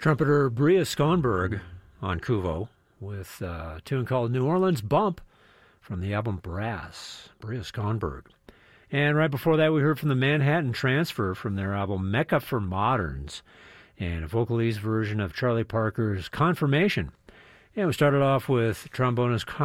Trumpeter Bria Skonberg on Kuvo with a tune called New Orleans Bump from the album Brass, Bria Skonberg. And right before that, we heard from the Manhattan Transfer from their album Mecca for Moderns and a vocalese version of Charlie Parker's Confirmation. And we started off with trombonist